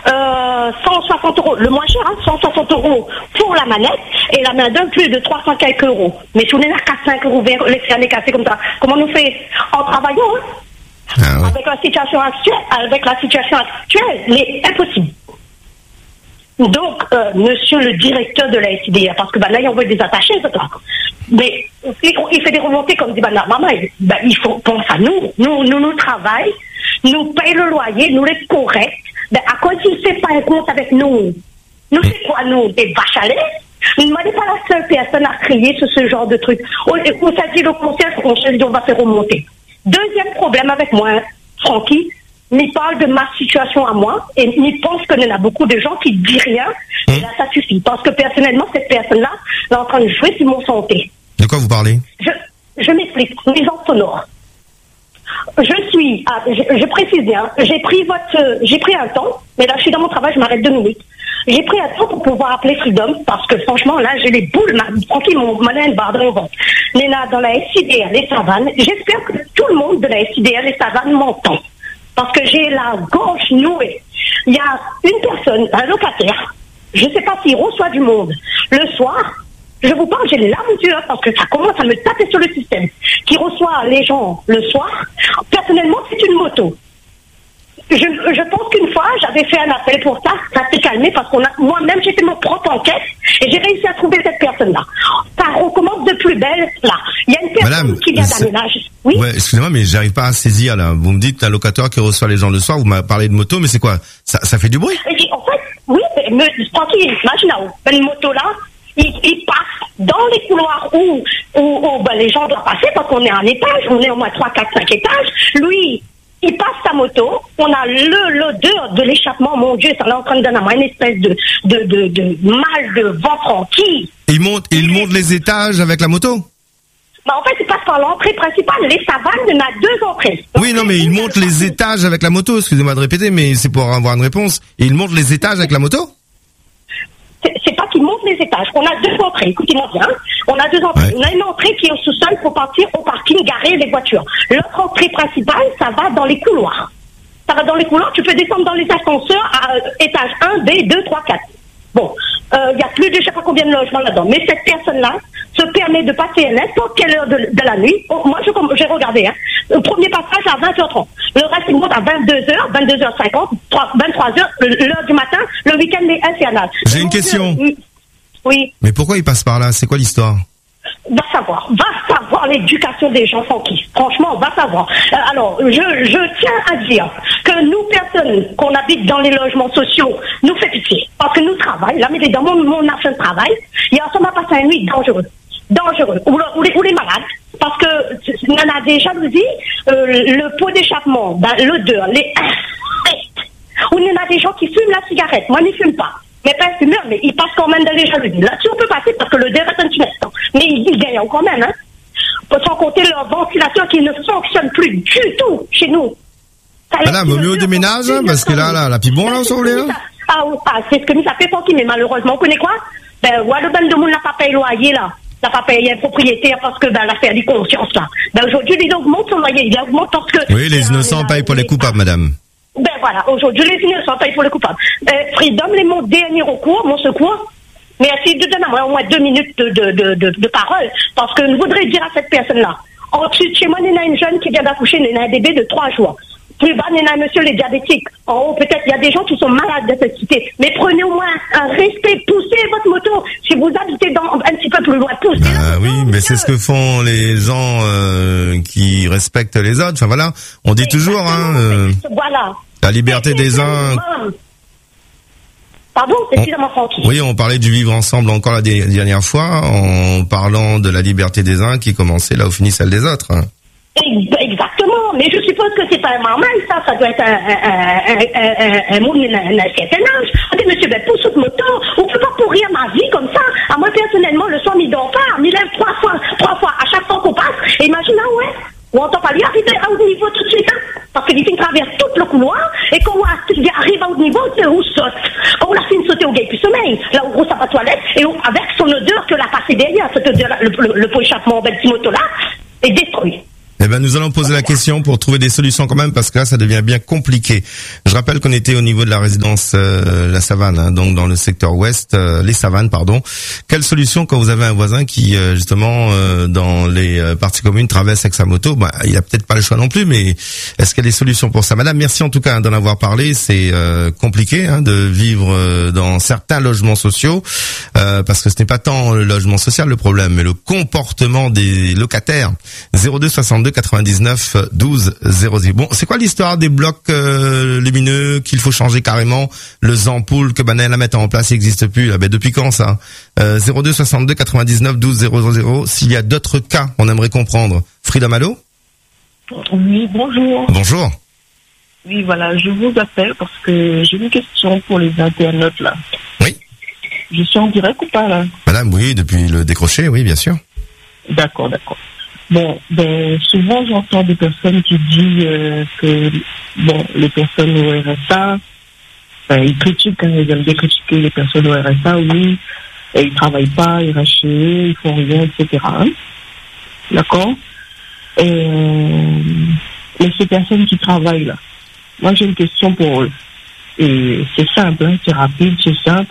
160 €, le moins cher, 160 € pour la manette, et la main d'œuvre plus de 300 quelques €. Mais si on est là qu'à 5 € les faire casser comme ça, comment on fait en travaillant, Oui. Avec la situation actuelle, c'est impossible. Donc, monsieur le directeur de la SIDA, parce que là, il envoie des attachés, c'est ça. Mais il fait des remontées comme dit maman, il faut penser à nous travaillons, nous payons le loyer, nous les corrects. À quoi il ne fait pas un compte avec nous? Nous, c'est quoi, nous? Des vaches à lait? Vous ne m'avez pas la seule personne à crier sur ce genre de truc. On s'est dit le concert, on s'est dit on va faire remonter. Deuxième problème avec moi, Francky, il parle de ma situation à moi et il pense qu'il y en a beaucoup de gens qui ne disent rien et là ça suffit. Parce que personnellement, cette personne-là est en train de jouer sur mon santé. De quoi vous parlez? Je m'explique. Nuisance sonore. Je précise bien, j'ai pris un temps, mais là je suis dans mon travail, je m'arrête 2 minutes. J'ai pris un temps pour pouvoir appeler Freedom parce que franchement là j'ai les boules, tranquille, mon malin barre dans mon ventre. Mais là dans la SIDR, les savanes, j'espère que tout le monde de la SIDR, les savanes m'entend. Parce que j'ai la gorge nouée. Il y a une personne, un locataire, je ne sais pas s'il reçoit du monde. Le soir, je vous parle, j'ai les larmes aux yeux parce que ça commence à me taper sur le système. Qui reçoit les gens le soir, personnellement, c'est une moto. Je pense qu'une fois, j'avais fait un appel pour ça s'est calmé parce moi-même, j'ai fait mon propre enquête et j'ai réussi à trouver cette personne-là. Ça recommence de plus belle, là. Il y a une personne qui vient d'aménager. Oui. Ouais, excusez-moi, mais j'arrive pas à saisir, là. Vous me dites un locataire qui reçoit les gens le soir, vous m'avez parlé de moto, mais c'est quoi? Ça fait du bruit? En fait, oui, mais tranquille, imagine, une moto là, il passe dans les couloirs où les gens doivent passer parce qu'on est en étage, on est au moins 3, 4, 5 étages. Lui, il passe sa moto, on a l'odeur de l'échappement, mon Dieu, ça est en train de donner à moi une espèce de mal de ventre en qui. Il monte les étages avec la moto? En fait, il passe par l'entrée principale. Les savanes, il y en a 2 entrées. Oui, non, mais il monte les étages avec la moto, excusez-moi de répéter, mais c'est pour avoir une réponse. Il monte les étages avec la moto? C'est pas qu'il monte les étages. On a 2 entrées. Écoutez-moi bien. On a 2 entrées. Ouais. On a une entrée qui est au sous-sol pour partir au parking, garer les voitures. L'autre entrée principale, ça va dans les couloirs. Ça va dans les couloirs. Tu peux descendre dans les ascenseurs à étage 1, B, 2, 3, 4. Bon. Il y a plus de je sais pas combien de logements là-dedans. Mais cette personne-là se permet de passer à n'importe quelle heure de la nuit. Moi, j'ai regardé, Le premier passage à 20h30. Le reste, il monte à 22h, 22h50, 23h, l'heure du matin. Le week-end est infernal. J'ai une question. Oui. Mais pourquoi il passe par là? C'est quoi l'histoire? Va savoir l'éducation des gens qui. Franchement, va savoir. Alors, je tiens à dire que nous, personnes qu'on habite dans les logements sociaux, nous fait pitié. Parce que nous travaillons, là, mais dans mon action de travail, il y a sûrement passé une nuit dangereux, ou les malades. Parce que, il y en a des jalousies, le pot d'échappement, l'odeur, ou il y en a des gens qui fument la cigarette. Moi, je ne fume pas. Mais pas un fumeur, mais il passe quand même dans les jalousies. Là-dessus, on peut passer parce que le dé reste un petit instant. Mais il gagne quand même, sans compter leur ventilateur qui ne fonctionne plus du tout chez nous. Madame, vaut mieux au déménage, parce que là, la pibon, là, on là. C'est ce que nous ça fait sentir, mais malheureusement, on connaît quoi? Le ban de monde n'a pas payé le loyer, là. N'a pas payé un propriétaire parce que, l'affaire de conscience, là. Aujourd'hui, il augmente son loyer, il augmente parce que. Oui, les innocents payent pour les coupables, madame. Voilà, aujourd'hui, les innocents payent pour les coupables. Freedom, mon dernier recours, mon secours. Merci de donner à moi au moins 2 minutes de parole, parce que je voudrais dire à cette personne-là, en dessus de chez moi, il y a une jeune qui vient d'accoucher, il y a un bébé de 3 jours. Plus bas, il y a un monsieur, les diabétiques. En haut, peut-être, il y a des gens qui sont malades de cette cité. Mais prenez au moins un respect, poussez votre moto. Si vous habitez un petit peu plus loin, poussez. Oui, mais c'est ce que font les gens qui respectent les autres. Enfin voilà, on dit toujours, voilà. La liberté des uns. Pardon, c'est suffisamment tranquille. Oui, on parlait du vivre ensemble encore la dernière fois, en parlant de la liberté des uns qui commençait là où finit celle des autres. Exactement, mais je suppose que c'est pas normal, ça doit être un monde d'un certain âge. Monsieur, pousse votre moto, on peut pas pourrir ma vie comme ça. À moi, personnellement, le soir, il dort pas, il lève 3 fois, à chaque fois qu'on passe, et imagine, on entend pas lui arriver à haut niveau tout de suite, parce qu'il traverse tout le couloir, et quand on arrive à haut niveau, c'est où saute. Quand on l'a fait sauter au gay puis sommeil, là où gros ça va toilette, et avec son odeur que l'a passé derrière, cette odeur, le pot échappement, petit moto là, est détruit. Eh ben, nous allons poser la question pour trouver des solutions quand même, parce que là, ça devient bien compliqué. Je rappelle qu'on était au niveau de la résidence La Savane, hein, donc dans le secteur ouest, les Savanes, pardon. Quelle solution quand vous avez un voisin qui, justement, dans les parties communes, traverse avec sa moto? Bah, il a peut-être pas le choix non plus, mais est-ce qu'il y a des solutions pour ça? Madame, merci en tout cas d'en avoir parlé. C'est compliqué de vivre dans certains logements sociaux, parce que ce n'est pas tant le logement social le problème, mais le comportement des locataires. 02 62 99 12 00. Bon, c'est quoi l'histoire des blocs lumineux qu'il faut changer carrément? Les ampoules que Banel a mettre en place n'existent plus. Là. Ben, depuis quand ça? 02 62 99 12 00. S'il y a d'autres cas, on aimerait comprendre. Frida Malo? Oui, bonjour. Bonjour. Oui, voilà, je vous appelle parce que j'ai une question pour les internautes là. Oui. Je suis en direct ou pas là? Madame, oui, depuis le décroché, oui, bien sûr. D'accord. Bon, souvent j'entends des personnes qui disent que, les personnes au RSA, ils critiquent, ils aiment bien critiquer les personnes au RSA, oui, et ils travaillent pas, ils restent chez eux, ils font rien, etc. D'accord? Mais ces personnes qui travaillent là, moi j'ai une question pour eux. Et c'est simple, c'est rapide, c'est simple.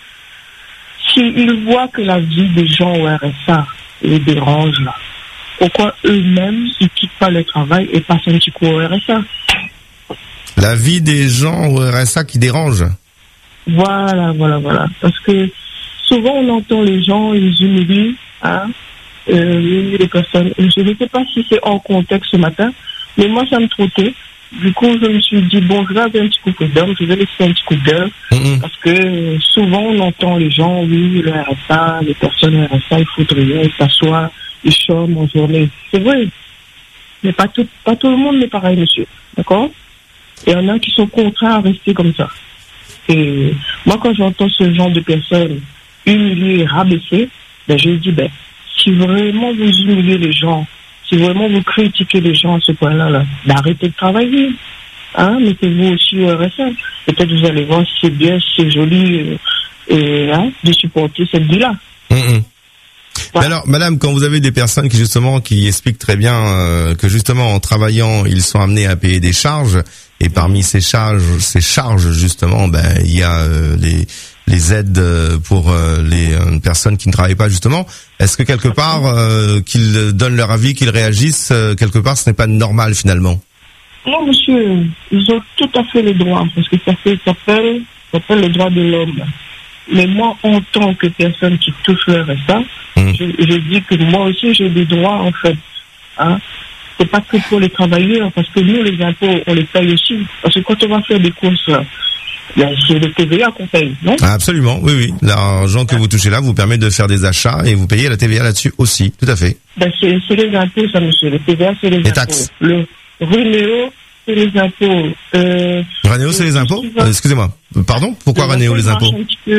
S'ils voient que la vie des gens au RSA les dérange là, pourquoi eux-mêmes ils quittent pas le travail et passent un petit coup au RSA? La vie des gens au RSA qui dérange. Voilà. Parce que souvent on entend les gens, ils humilient, les personnes. Je ne sais pas si c'est hors contexte ce matin, mais moi ça me trottait. Du coup, je me suis dit, bon, je vais avoir un petit coup d'œil, je vais laisser un petit coup d'œil, parce que souvent on entend les gens, oui, le RSA, les personnes au RSA, ils foutent rien, ils s'assoient, ils chôment en journée. C'est vrai, mais pas tout le monde n'est pareil, monsieur, d'accord? Et il y en a qui sont contraints à rester comme ça. Et moi, quand j'entends ce genre de personnes humiliées et rabaissées, je dis, si vraiment vous humiliez les gens, si vraiment vous critiquez les gens à ce point-là, d'arrêter de travailler. Mettez-vous aussi au RSA. Peut-être vous allez voir si c'est bien, si c'est joli, de supporter cette vie-là. Voilà. Alors, madame, quand vous avez des personnes qui expliquent très bien que justement en travaillant, ils sont amenés à payer des charges, et parmi ces charges justement, il y a les aides pour les personnes qui ne travaillent pas justement. Est-ce que quelque part qu'ils donnent leur avis, qu'ils réagissent, quelque part ce n'est pas normal finalement? Non, monsieur, ils ont tout à fait les droits, parce que ça s'appelle le droit de l'homme. Mais moi, en tant que personne qui touche le RSA, je dis que moi aussi j'ai des droits en fait. C'est pas que pour les travailleurs, parce que nous les impôts on les paye aussi. Parce que quand on va faire des courses, c'est le TVA qu'on paye, non? Absolument, oui. L'argent que vous touchez là vous permet de faire des achats et vous payez la TVA là-dessus aussi, tout à fait. C'est les impôts, ça, monsieur. Le TVA, c'est les impôts. Taxes. Le Renéo, c'est les impôts. Renéo, c'est les impôts? Excusez-moi. Pardon? Pourquoi Renéo, les impôts?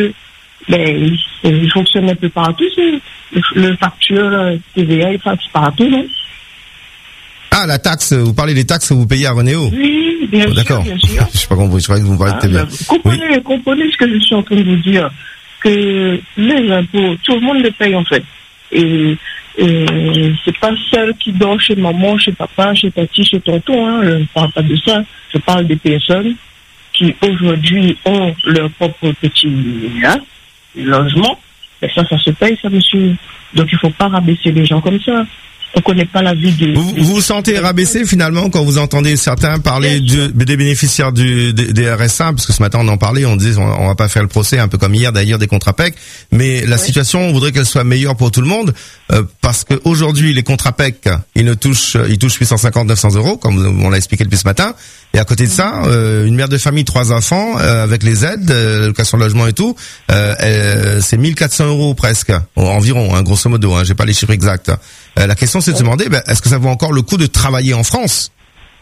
Il fonctionne un peu partout, le facture TVA, il passe partout, non? Ah, la taxe, vous parlez des taxes que vous payez à Renéo? Oui, bien sûr. D'accord. Je n'ai pas compris, je croyais que vous parliez de TVA. Comprenez ce que je suis en train de vous dire, que les impôts, tout le monde les paye en fait. Et c'est pas celle qui dort chez maman, chez papa, chez tati, chez tonton, je ne parle pas de ça. Je parle des personnes qui aujourd'hui ont leur propre petit logement. Et ça se paye, ça, monsieur. Donc il ne faut pas rabaisser les gens comme ça. On connaît pas la vie de... Vous vous sentez rabaissé finalement quand vous entendez certains parler des bénéficiaires des RSA, parce que ce matin on en parlait, on disait on va pas faire le procès, un peu comme hier d'ailleurs des contrats PEC, mais la situation on voudrait qu'elle soit meilleure pour tout le monde, parce que aujourd'hui les contrats PEC ils touchent 850-900 euros comme on l'a expliqué depuis ce matin, et à côté de ça une mère de famille 3 enfants avec les aides, location de logement et tout, c'est 1400 euros presque environ, grosso modo, j'ai pas les chiffres exacts. La question c'est de se demander, est-ce que ça vaut encore le coup de travailler en France?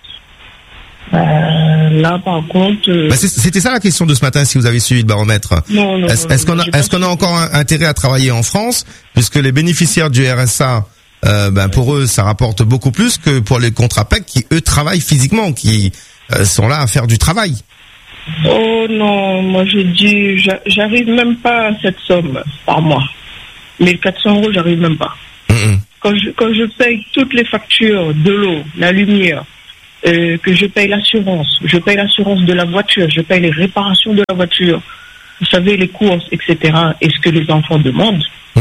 Là par contre... C'était ça la question de ce matin si vous avez suivi le baromètre. Non. Est-ce qu'on a encore intérêt à travailler en France, puisque les bénéficiaires du RSA, pour eux ça rapporte beaucoup plus que pour les contrats PEC qui eux travaillent physiquement, qui sont là à faire du travail? Oh non, moi je dis, j'arrive même pas à cette somme par mois. 1400 euros, j'arrive même pas. quand je paye toutes les factures de l'eau, la lumière, que je paye l'assurance de la voiture, je paye les réparations de la voiture, vous savez, les courses, etc., et ce que les enfants demandent,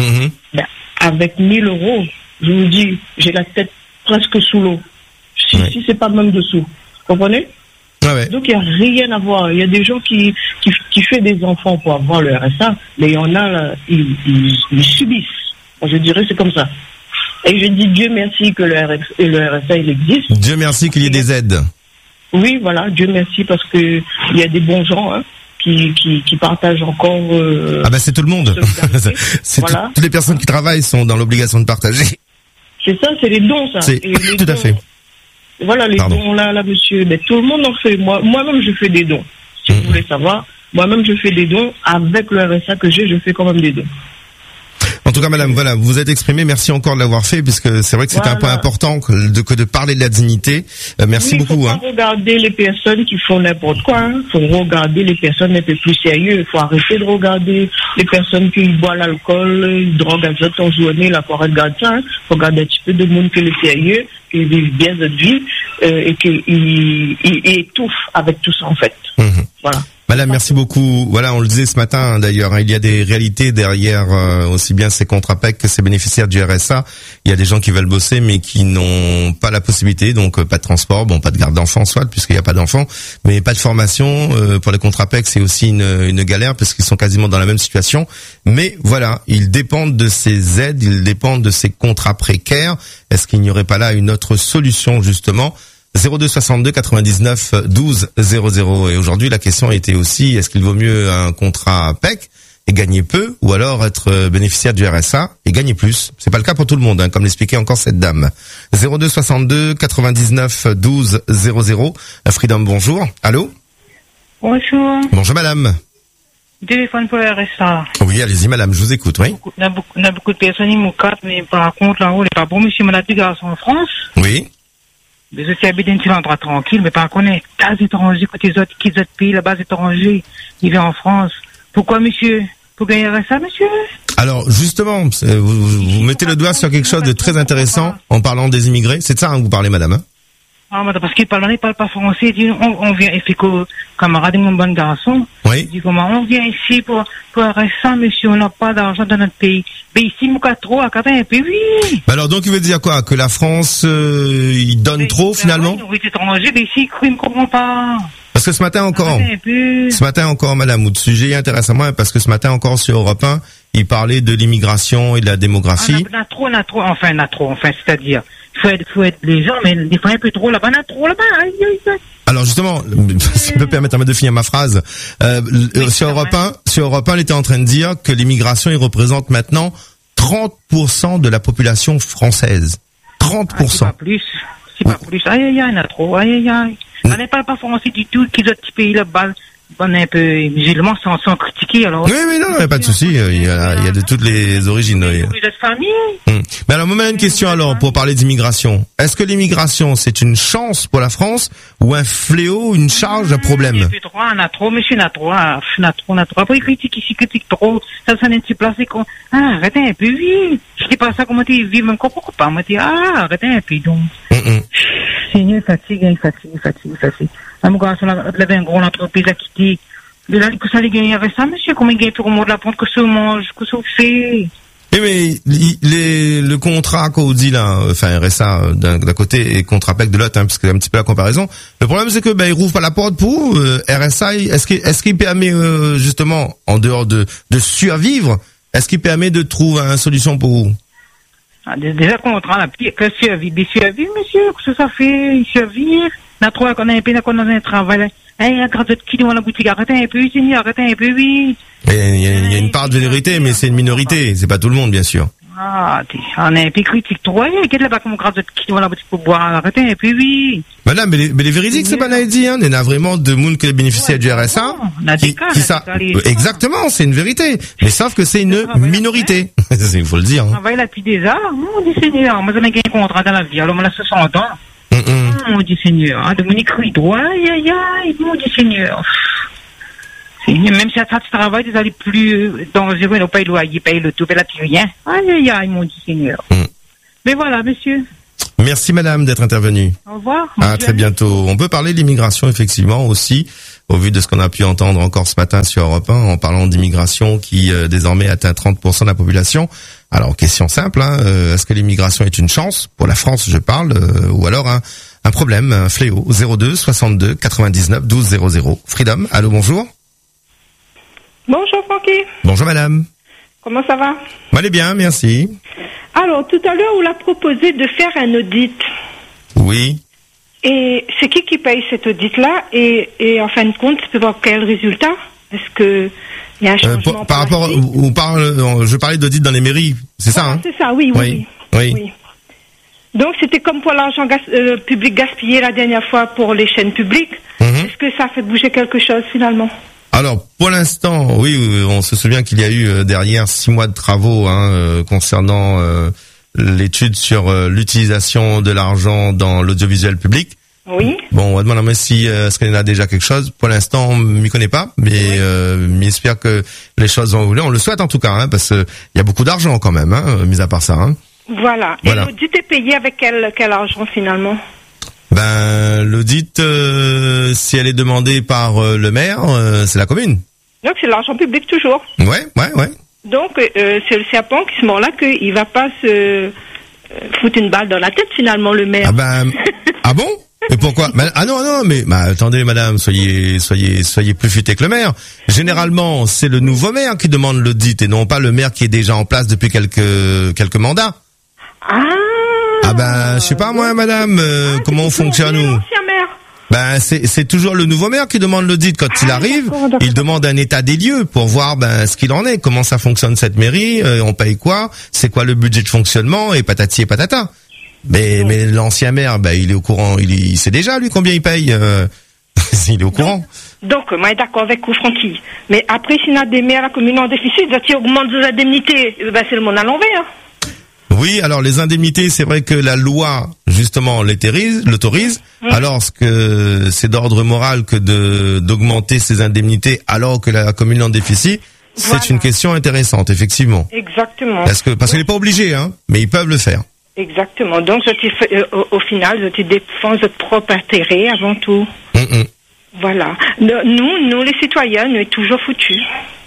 avec 1 000 €, je vous dis, j'ai la tête presque sous l'eau. Si c'est pas même dessous. Vous comprenez? Ouais. Donc, il n'y a rien à voir. Il y a des gens qui font des enfants pour avoir le RSA, mais il y en a, là, ils subissent. Je dirais, c'est comme ça. Et je dis Dieu merci que le RSA, il existe. Dieu merci qu'il y ait des aides. Oui, voilà, Dieu merci, parce que il y a des bons gens, hein, qui partagent encore. C'est tout le monde. Voilà. Toutes les personnes qui travaillent sont dans l'obligation de partager. C'est ça, c'est les dons, ça. Tout à fait. Voilà, les dons là, monsieur. Mais tout le monde en fait. Moi-même, je fais des dons. Si vous voulez savoir, moi-même, je fais des dons. Avec le RSA que je fais quand même des dons. En tout cas, madame, voilà, vous vous êtes exprimé. Merci encore de l'avoir fait, puisque c'est vrai que c'est un point important que de parler de la dignité. Merci beaucoup. Il faut pas regarder les personnes qui font n'importe quoi. Il faut regarder les personnes un peu plus sérieuses. Il faut arrêter de regarder les personnes qui boivent l'alcool, ils droguent à en journée. Là, faut regarder ça. Il faut regarder un petit peu de monde qui est sérieux, qui vit bien notre vie, et qui étouffe avec tout ça, en fait. Voilà. Madame, merci beaucoup. Voilà, on le disait ce matin d'ailleurs, il y a des réalités derrière aussi bien ces contrats PEC que ces bénéficiaires du RSA. Il y a des gens qui veulent bosser mais qui n'ont pas la possibilité, donc pas de transport, pas de garde d'enfants soit, puisqu'il n'y a pas d'enfants, mais pas de formation. Pour les contrats PEC, c'est aussi une galère parce qu'ils sont quasiment dans la même situation. Mais voilà, ils dépendent de ces aides, ils dépendent de ces contrats précaires. Est-ce qu'il n'y aurait pas là une autre solution justement ? 02 62 99 12 00. Et aujourd'hui, la question était aussi, est-ce qu'il vaut mieux un contrat PEC et gagner peu, ou alors être bénéficiaire du RSA et gagner plus? C'est pas le cas pour tout le monde, comme l'expliquait encore cette dame. 02 62 99 12 00. Freedom, bonjour. Allô? Bonjour. Bonjour, madame. Téléphone pour le RSA. Oui, allez-y, madame, je vous écoute, oui. On a beaucoup de personnes qui m'ont carte, mais par contre, là-haut, il n'est pas bon, monsieur, mon garçon en France. Oui. Mais je suis habité dans un endroit tranquille, mais par contre, tas étrangers, côté autres, qui autres pays, là-bas, étrangers, ils viennent en France. Pourquoi, monsieur? Pour gagner ça, monsieur? Alors, justement, vous mettez le doigt sur quelque chose de très intéressant en parlant des immigrés. C'est de ça que vous parlez, madame, hein? Ah, madame, parce qu'il parle pas français. Il dit, on vient, il fait que, camarade, mon bon garçon. Oui. Il dit, comment, on vient ici pour RSA, monsieur, on n'a pas d'argent dans notre pays. Mais ici, mon cas trop, à 4 ans, et puis oui. Alors, donc, il veut dire quoi? Que la France, il donne trop, finalement? Oui, c'est étranger, mais ici, il ne comprend pas. Parce que ce matin encore, madame, ou de sujet intéressant, parce que ce matin encore sur Europe 1, il parlait de l'immigration et de la démographie. On a trop, c'est-à-dire, il faut être les gens, mais des fois un peu trop là-bas, Alors justement, si je peux permettre de finir ma phrase, sur Europe 1, il était en train de dire que l'immigration, il représente maintenant 30% de la population française. 30%. C'est pas plus. Aïe, il y en a trop, aïe. On n'est pas français du tout, qu'ils ont petits pays là-bas. On est un peu musulmans sans critiquer, alors. Oui, non, il n'y a pas de souci. Il y a de toutes les origines. Mais alors, moi, une question alors, pour parler d'immigration. Est-ce que l'immigration, c'est une chance pour la France, ou un fléau, une charge, un problème? On a trop, monsieur, on a trop. Après, ils critiquent trop. Ça n'est pas placé qu'on, arrêtez un peu, oui. Je dis pas ça, comment tu vis, même pourquoi pas. Moi, dis, arrêtez un peu, donc. Seigneur, fatigue. Mon garçon, il avait une grande entreprise à quitter. Mais là, que ça les gagne avec ça, monsieur, comment il gagne pour de la pente, que ça mange, que ça fait. Eh mais le contrat qu'on dit là, enfin RSA d'un côté et contrat PEC de l'autre, parce que c'est un petit peu la comparaison. Le problème c'est que il rouvre pas la porte pour RSA. Est-ce qu'il permet justement en dehors de survivre, est-ce qu'il permet de trouver une solution pour vous? Déjà contrat là, que survivre, monsieur, que ça fait survivre. On a trop qu'on a un peu dans un travail. Un grand qui dans la boutique, arrêtez un peu, oui. Il y a une part de vérité, mais c'est une minorité, c'est pas tout le monde, bien sûr. On est un peu critique, toi, il y a là-bas comme grand qui dans la boutique pour boire, arrêtez un peu, oui. Madame, mais les véridiques, c'est pas dit, hein. Il y en a vraiment de monde que les bénéficiaires du RSA. Exactement, c'est une vérité. Mais sauf que c'est une minorité. Il faut le dire, hein. Travaille là depuis des heures, mon Dieu Seigneur. Moi, j'avais un contrat dans la vie, alors, on a 60 ans. Mon Dieu Seigneur, Dominique Ruido, aïe, mon Dieu Seigneur. Même si ça travaille, ils allaient plus dangereux, ils paye le loyer, paye le tout, paye la plus rien. Aïe, mon Dieu Seigneur. Mais voilà, monsieur. Merci madame d'être intervenue. Au revoir. À très bientôt. On peut parler d'immigration effectivement aussi, au vu de ce qu'on a pu entendre encore ce matin sur Europe 1 en parlant d'immigration qui désormais atteint 30% de la population. Alors question simple, est-ce que l'immigration est une chance pour la France, je parle, ou alors un problème, un fléau? 02 62 99 12 00. Freedom, allô, bonjour. Bonjour Francky. Bonjour madame. Comment ça va? Allez bien, merci. Alors, tout à l'heure, on l'a proposé de faire un audit. Oui. Et c'est qui paye cet audit-là et en fin de compte, c'est pour quel résultat? Est-ce que il y a un changement par rapport, je parlais d'audit dans les mairies, c'est ça, hein? C'est ça, oui. Donc, c'était comme pour l'argent public gaspillé la dernière fois pour les chaînes publiques. Est-ce que ça a fait bouger quelque chose finalement? Alors, pour l'instant, oui, on se souvient qu'il y a eu derrière 6 mois de travaux concernant l'étude sur l'utilisation de l'argent dans l'audiovisuel public. Oui. Bon, on va demander si est-ce qu'il y en a déjà quelque chose. Pour l'instant, on m'y connaît pas, mais j'espère que les choses vont évoluer. On le souhaite en tout cas, parce que il y a beaucoup d'argent quand même, mis à part ça. Voilà. Et l'audit est payé avec quel argent finalement? L'audit, si elle est demandée par le maire, c'est la commune. Donc c'est l'argent public toujours. Ouais. Donc c'est le serpent qui se mord là qu'il va pas se foutre une balle dans la tête finalement le maire. Ah bon? Et pourquoi? Non, mais attendez madame, soyez plus futé que le maire. Généralement, c'est le nouveau maire qui demande l'audit et non pas le maire qui est déjà en place depuis quelques mandats. Je sais pas moi madame, comment on fonctionne nous? C'est toujours le nouveau maire qui demande l'audit quand il arrive. D'accord. Il demande un état des lieux pour voir ce qu'il en est, comment ça fonctionne cette mairie, on paye quoi, c'est quoi le budget de fonctionnement et patati et patata. Mais l'ancien maire, il est au courant, il sait déjà lui combien il paye. Il est au courant. Donc moi d'accord avec vous Francky. Mais après s'il y a des maires à la commune en déficit, qui augmentent les indemnités, c'est le monde à l'envers. Oui, alors les indemnités, c'est vrai que la loi justement l'autorise. Alors que c'est d'ordre moral que d'augmenter ces indemnités alors que la commune est en déficit, c'est une question intéressante effectivement. Exactement. Parce qu'elle n'est pas obligée, mais ils peuvent le faire. Exactement. Donc au final, je défends votre propre intérêt avant tout. Voilà. Nous les citoyens, nous sommes toujours foutus.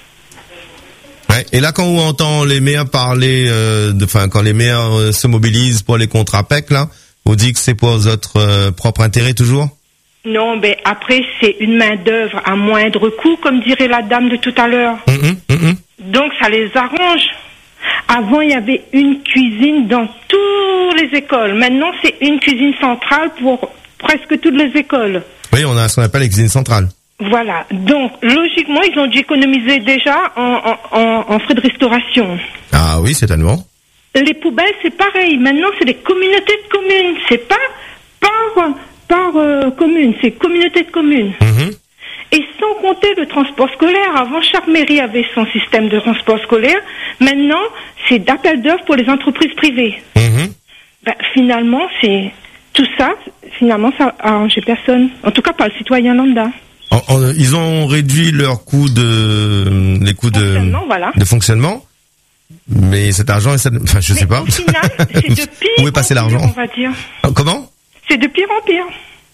Ouais. Et là, quand on entend les maires parler, quand les maires se mobilisent pour les contrats PEC, là, on dit que c'est pour votre propre intérêt toujours? Non, après c'est une main d'œuvre à moindre coût, comme dirait la dame de tout à l'heure. Donc ça les arrange. Avant, il y avait une cuisine dans toutes les écoles. Maintenant, c'est une cuisine centrale pour presque toutes les écoles. Oui, on a ce qu'on appelle les cuisines centrales. Voilà. Donc, logiquement, ils ont dû économiser déjà en frais de restauration. Ah oui, certainement. Les poubelles, c'est pareil. Maintenant, c'est des communautés de communes. C'est pas par commune, c'est communauté de communes. Et sans compter le transport scolaire. Avant, chaque mairie avait son système de transport scolaire. Maintenant, c'est d'appel d'offres pour les entreprises privées. Finalement, c'est tout ça. Finalement, ça a arrangé personne. En tout cas, pas le citoyen lambda. Ils ont réduit leurs coûts de fonctionnement. Mais cet argent, je sais pas. Au final, c'est de pire où est passé l'argent, on va dire. Comment? C'est de pire en pire.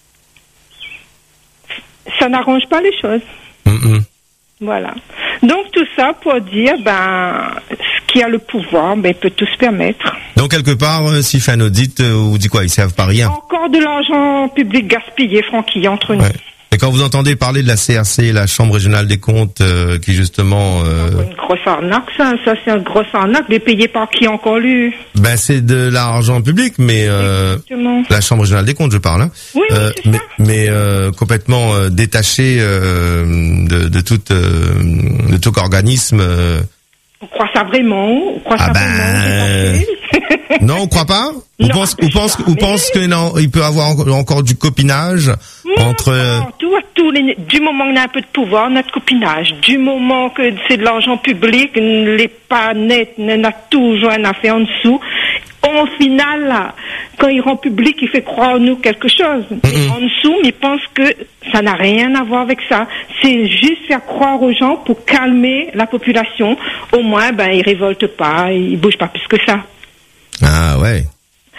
Ça n'arrange pas les choses. Voilà. Donc tout ça pour dire, ce qui a le pouvoir, peut tout se permettre. Donc quelque part, s'il fait un audit, vous dites quoi? Ils servent pas rien. Encore de l'argent public gaspillé, Francky, entre nous. Et quand vous entendez parler de la CRC, la Chambre régionale des comptes, qui justement... Une grosse arnaque, ça c'est une grosse arnaque, mais payé par qui encore lui? C'est de l'argent public, mais la Chambre régionale des comptes, je parle. Oui, c'est ça. Mais complètement détaché de tout organisme. On croit ça vraiment? On croit ça vraiment? Non, on croit pas? On pense que il peut avoir encore du copinage entre... du moment qu'on a un peu de pouvoir, notre copinage. Du moment que c'est de l'argent public, les pas nets, on a toujours une affaire en dessous. Au final, là, quand il rend public, il fait croire en nous quelque chose. En dessous, mais il pense que ça n'a rien à voir avec ça. C'est juste faire croire aux gens pour calmer la population. Au moins, ils révoltent pas, ils bougent pas plus que ça. Ah ouais.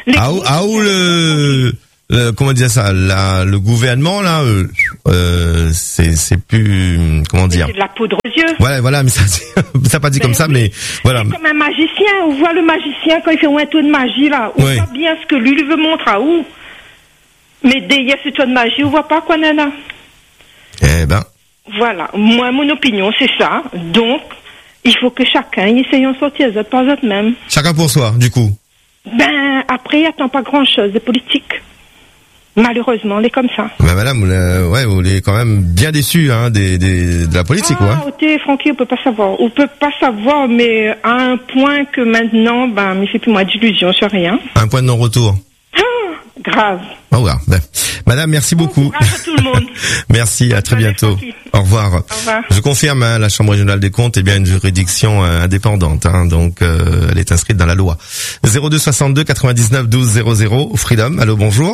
où comment dire ça, le gouvernement là, c'est plus, comment dire. C'est de la poudre aux yeux. Voilà, mais ça pas dit comme ça, mais voilà. C'est comme un magicien. On voit le magicien quand il fait un tour de magie là. On voit bien ce que lui veut montrer à où. Mais derrière ce tour de magie, on voit pas quoi, nana. Eh ben. Voilà. Moi, mon opinion, c'est ça. Donc, il faut que chacun essaye de sortir les autres par eux-mêmes. Chacun pour soi, du coup. Ben, après, il n'y attend pas grand-chose de politique. Malheureusement, on est comme ça. Ben madame, vous êtes quand même bien déçu de la politique, ouais. Ah, Francky, on peut pas savoir. On peut pas savoir, mais à un point que maintenant, il me fait plus moi d'illusions sur rien. Un point de non-retour. Grave. Oh, ouais. Ben, madame, merci beaucoup. Grave à tout le monde. Merci, à très bientôt. Au revoir. Au revoir. Je confirme, la Chambre régionale des comptes est bien une juridiction indépendante, donc elle est inscrite dans la loi. 02 62 99 12 00. Freedom, allô, bonjour.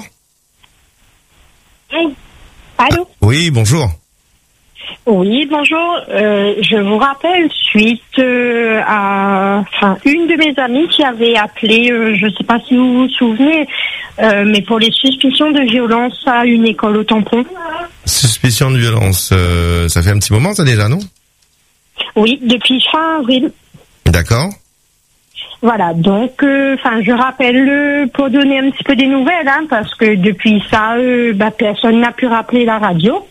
Oui. Allô? Oui, bonjour. Oui, bonjour. Je vous rappelle suite à une de mes amies qui avait appelé, je ne sais pas si vous vous souvenez, mais pour les suspicions de violence à une école au Tampon. Suspicion de violence, ça fait un petit moment ça déjà, non? Oui, depuis fin avril. D'accord. Voilà, donc, je rappelle pour donner un petit peu des nouvelles, parce que depuis ça, personne n'a pu rappeler la radio.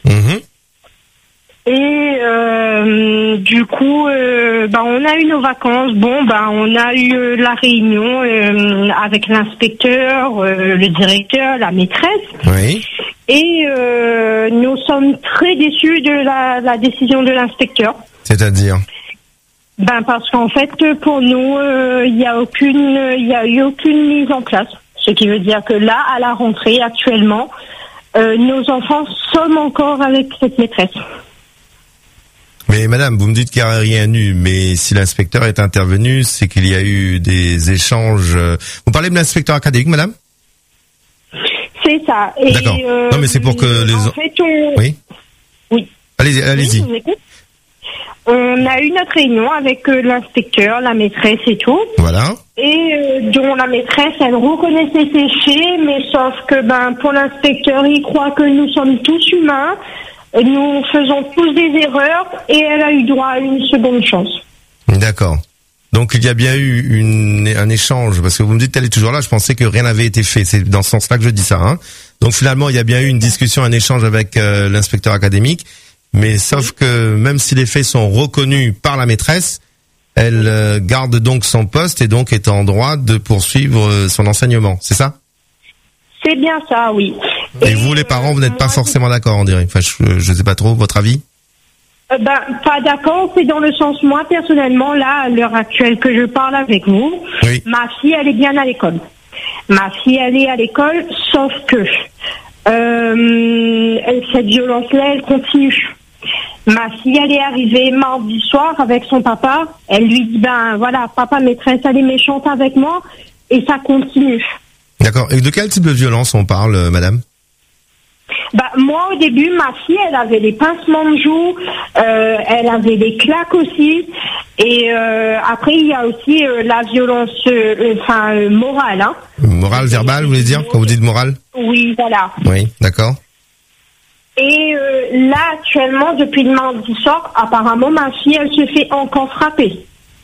Et du coup, on a eu nos vacances. On a eu la réunion avec l'inspecteur, le directeur, la maîtresse. Oui. Et nous sommes très déçus de la décision de l'inspecteur. C'est-à-dire? Parce qu'en fait, pour nous, il y a eu aucune mise en place. Ce qui veut dire que là, à la rentrée, actuellement, nos enfants sommes encore avec cette maîtresse. Mais madame, vous me dites qu'il n'y a rien eu, mais si l'inspecteur est intervenu, c'est qu'il y a eu des échanges. Vous parlez de l'inspecteur académique, madame? C'est ça. Et d'accord. Non, mais c'est pour que les... En fait, Oui. Oui. Allez-y. Oui, on a eu notre réunion avec l'inspecteur, la maîtresse et tout. Voilà. Et dont la maîtresse, elle reconnaissait ses faits, mais sauf que pour l'inspecteur, il croit que nous sommes tous humains. Nous faisons tous des erreurs et elle a eu droit à une seconde chance. D'accord. Donc il y a bien eu un échange, parce que vous me dites qu'elle est toujours là, je pensais que rien n'avait été fait, c'est dans ce sens-là que je dis ça. Donc finalement il y a bien eu une discussion, un échange avec l'inspecteur académique, mais sauf que même si les faits sont reconnus par la maîtresse, elle garde donc son poste et donc est en droit de poursuivre son enseignement, c'est ça ? C'est bien ça, oui. Et vous, les parents, vous n'êtes pas forcément d'accord, on dirait. Enfin, je sais pas trop, votre avis? Pas d'accord, c'est dans le sens, moi, personnellement, là, à l'heure actuelle que je parle avec vous, oui. Ma fille, elle est bien à l'école. Ma fille, elle est à l'école, sauf que cette violence-là, elle continue. Ma fille, elle est arrivée mardi soir avec son papa. Elle lui dit, voilà, papa, maîtresse, elle est méchante avec moi, et ça continue. D'accord. Et de quel type de violence on parle, madame? Moi, au début, ma fille, elle avait des pincements de joues, elle avait des claques aussi, et après, il y a aussi la violence, morale. Morale, verbale, vous voulez dire, quand vous dites morale? Oui, voilà. Oui, d'accord. Et là, actuellement, depuis le mardi soir, apparemment, ma fille, elle se fait encore frapper.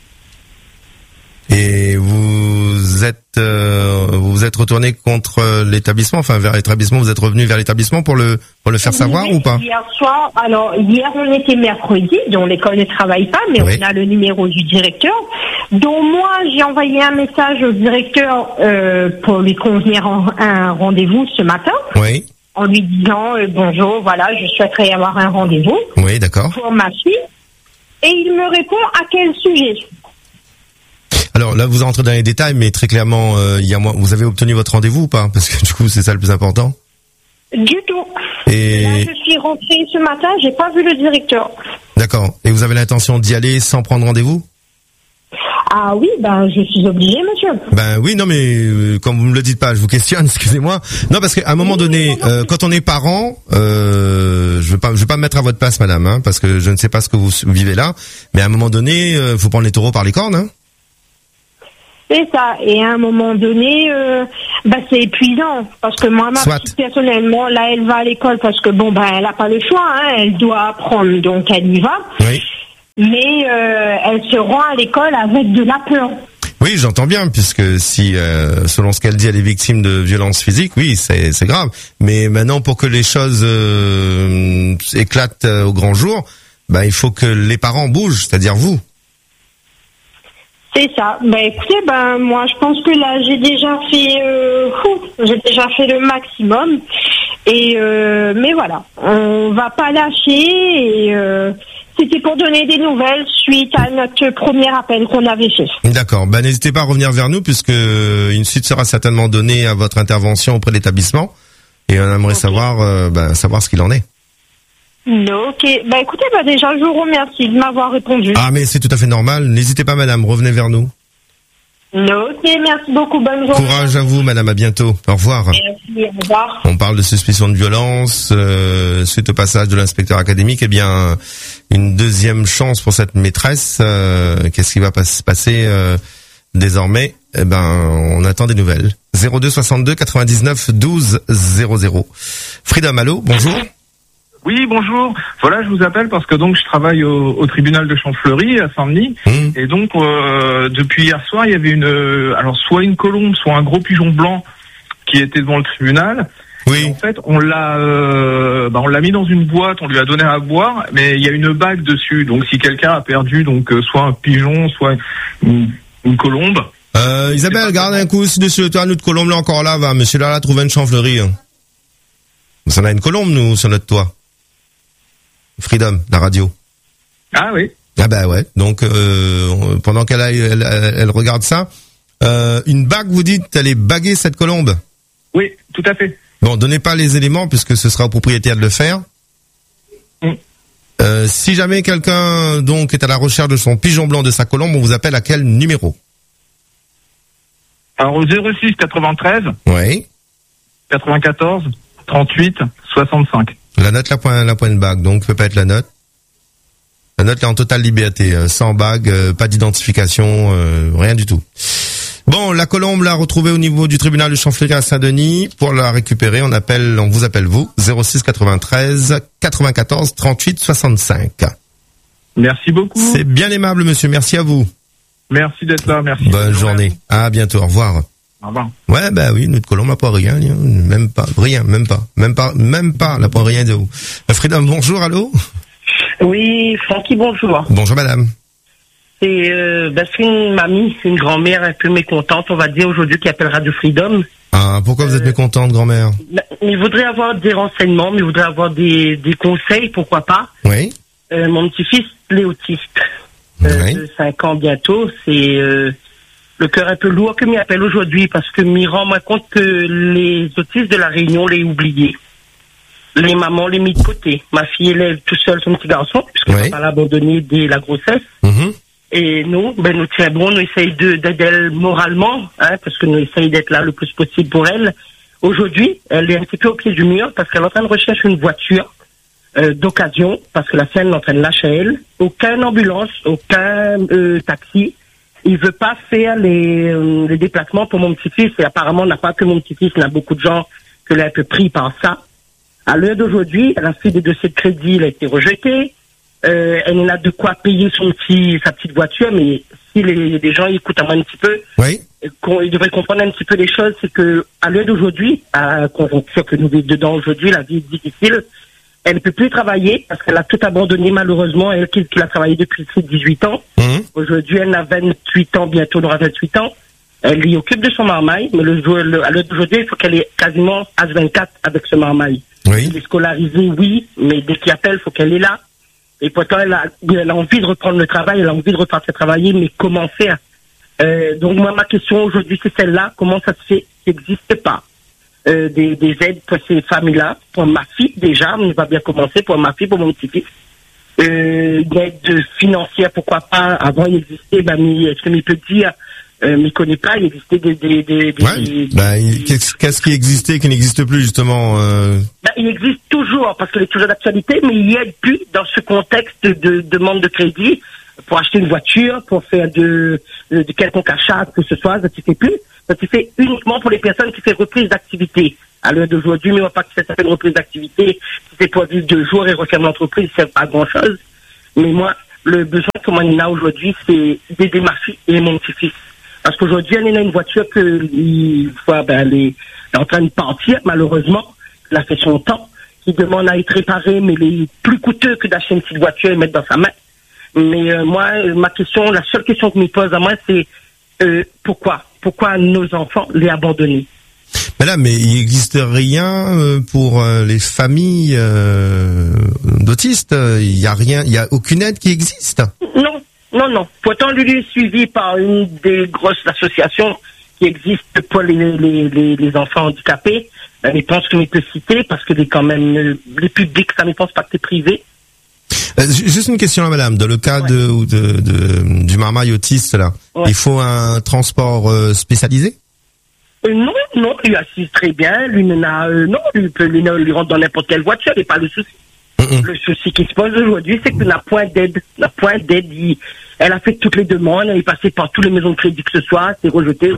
Et vous êtes retourné contre l'établissement, vers l'établissement, vous êtes revenu vers l'établissement pour le faire savoir ou pas? Hier soir, hier on était mercredi, donc l'école ne travaille pas, mais oui. On a le numéro du directeur. Donc moi, j'ai envoyé un message au directeur pour lui convenir un rendez-vous ce matin. Oui. En lui disant bonjour, voilà, je souhaiterais avoir un rendez-vous. Oui, d'accord. Pour ma fille. Et il me répond à quel sujet? Alors là, vous entrez dans les détails, mais très clairement, vous avez obtenu votre rendez-vous ou pas? Parce que du coup, c'est ça le plus important. Du tout. Et là, je suis rentrée ce matin, j'ai pas vu le directeur. D'accord. Et vous avez l'intention d'y aller sans prendre rendez-vous? Ah oui, je suis obligée, monsieur. Oui, non, mais comme vous me le dites pas, je vous questionne, excusez-moi. Non, parce qu'à un moment donné, quand on est parent, je veux pas me mettre à votre place, madame, parce que je ne sais pas ce que vous vivez là, mais à un moment donné, faut prendre les taureaux par les cornes, C'est ça. Et à un moment donné, c'est épuisant. Parce que moi, ma petite, personnellement, là, elle va à l'école parce que, elle n'a pas le choix, hein. Elle doit apprendre, donc elle y va. Oui. Mais elle se rend à l'école avec de la peur. Oui, j'entends bien, puisque si, selon ce qu'elle dit, elle est victime de violences physiques, oui, c'est grave. Mais maintenant, pour que les choses éclatent au grand jour, il faut que les parents bougent, c'est-à-dire vous. C'est ça. Écoutez, moi, je pense que là, j'ai déjà fait le maximum. Et mais voilà, on va pas lâcher. Et c'était pour donner des nouvelles suite à notre premier appel qu'on avait fait. D'accord. N'hésitez pas à revenir vers nous, puisque une suite sera certainement donnée à votre intervention auprès de l'établissement. Et on aimerait savoir ce qu'il en est. Ok. Écoutez, déjà, je vous remercie de m'avoir répondu. Ah, mais c'est tout à fait normal. N'hésitez pas, madame. Revenez vers nous. Ok, merci beaucoup. Bonne journée. Courage à vous, madame. À bientôt. Au revoir. Merci, au revoir. On parle de suspicion de violence suite au passage de l'inspecteur académique. Une deuxième chance pour cette maîtresse. Qu'est-ce qui va se passer désormais? On attend des nouvelles. 02 62 99 12 00. Freedom, allô, bonjour. Oui, bonjour. Voilà, je vous appelle parce que je travaille au tribunal de Champfleury à Saint-Denis. Et donc depuis hier soir, il y avait soit une colombe, soit un gros pigeon blanc qui était devant le tribunal. Oui. Et en fait, on l'a mis dans une boîte, on lui a donné à boire, mais il y a une bague dessus. Donc si quelqu'un a perdu soit un pigeon, soit une colombe. Isabelle, regarde un coup dessus le toit, notre colombe là encore là, va. Monsieur là trouvé une Champfleury. On a une colombe nous sur notre toit. Freedom, la radio. Ah oui. Ah ouais. Donc pendant elle regarde ça, une bague, vous dites, elle est baguée cette colombe. Oui, tout à fait. Bon, donnez pas les éléments puisque ce sera au propriétaire de le faire. Si jamais quelqu'un est à la recherche de son pigeon blanc, de sa colombe, on vous appelle à quel numéro? Alors au 06 93. Oui. 94 38 65. La note, la pointe bague, donc peut pas être la note. La note est en totale liberté, sans bague, pas d'identification, rien du tout. Bon, la colombe l'a retrouvée au niveau du tribunal de Champfleury à Saint-Denis. Pour la récupérer, on vous appelle vous, 06 93 94 38 65. Merci beaucoup. C'est bien aimable, monsieur, merci à vous. Merci d'être là, merci. Bonne journée. À bientôt, au revoir. Au revoir. Ouais, oui, notre colombe n'a pas rien, même pas, elle n'a pas rien de vous. Freedom, bonjour, allô? Oui, Francky, bonjour. Bonjour, madame. C'est une mamie, c'est une grand-mère un peu mécontente, on va dire, aujourd'hui, qui appelle Radio Freedom. Ah, pourquoi vous êtes mécontente, grand-mère? Il voudrait avoir des renseignements, mais il voudrait avoir des conseils, pourquoi pas. Oui. Mon petit-fils, il est autiste, de 5 ans bientôt, c'est le cœur un peu lourd que m'y appelle aujourd'hui parce que m'y rend moi compte que les autistes de la Réunion les oubliés. Les mamans les mis de côté. Ma fille élève tout seul son petit garçon puisque papa l'a abandonné dès la grossesse. Et nous, nous tiens bon, nous essayons d'aider elle moralement, parce que nous essayons d'être là le plus possible pour elle. Aujourd'hui, elle est un petit peu au pied du mur parce qu'elle est en train de rechercher une voiture d'occasion parce que la sienne est en train de lâcher elle. Aucune ambulance, aucun taxi. Il veut pas faire les déplacements pour mon petit-fils et apparemment n'a pas que mon petit-fils, il y a beaucoup de gens que l'ont un peu pris par ça. À l'heure d'aujourd'hui, elle a fait des dossiers de crédit, il a été rejeté. Elle n'a de quoi payer sa petite voiture, mais si les gens écoutent à moi un petit peu, ils devraient comprendre un petit peu les choses, c'est que à l'heure d'aujourd'hui, à la conjoncture que nous vivons dedans aujourd'hui, la vie est difficile. Elle ne peut plus travailler parce qu'elle a tout abandonné malheureusement, elle qui a travaillé depuis ses 18 ans. Aujourd'hui, elle a 28 ans, bientôt elle aura 28 ans. Elle y occupe de son marmaille, mais à l'heure d'aujourd'hui, il faut qu'elle est quasiment H24 avec ce marmaille. Elle est scolarisée, oui, mais dès qu'il appelle, il faut qu'elle est là. Et pourtant, elle a envie de reprendre le travail, elle a envie de repartir travailler, mais comment faire? Donc moi, ma question aujourd'hui, c'est celle-là. Comment ça se fait qu'il n'existe pas des aides pour ces familles-là? Pour ma fille, déjà, on va bien commencer, pour ma fille, pour mon petit-fils. Une aide financière, pourquoi pas? Avant, il existait, est-ce que il peut dire mais il connaît pas. Il existait qu'est-ce qui existait qui n'existe plus justement il existe toujours parce qu'il est toujours d'actualité, mais il y aide plus dans ce contexte de demande de crédit pour acheter une voiture, pour faire de quelconque achat que ce soit. Ça ne fait plus. Ça se fait uniquement pour les personnes qui font reprise d'activité. À l'heure d'aujourd'hui, mais on va pas que ça s'appelle reprise d'activité. Si c'est pour vivre 2 jours et refermer l'entreprise, c'est pas grand chose. Mais moi, le besoin que moi il a aujourd'hui, c'est d'aider ma fille et mon petit-fils. Parce qu'aujourd'hui, elle a une voiture elle est en train de partir, malheureusement. Elle a fait son temps, qui demande à être réparée, mais il est plus coûteux que d'acheter une petite voiture et mettre dans sa main. Mais moi, la seule question que me pose à moi, c'est pourquoi nos enfants les abandonner? Mais il n'existe rien pour les familles d'autistes. Il y a rien, il y a aucune aide qui existe. Non. Pourtant, lui est suivi par une des grosses associations qui existent pour les enfants handicapés. Je pense que je peux citer parce que quand même les publics, ça ne pense pas que c'est privé. Juste une question là, madame. Dans le cas du marmaille autiste là, il faut un transport spécialisé? Non, il assiste très bien. Lui lui rentre dans n'importe quelle voiture, et pas le souci. Le souci qui se pose aujourd'hui, c'est que n'a point d'aide. Elle a fait toutes les demandes, elle est passée par toutes les maisons de crédit que ce soit, c'est rejeté.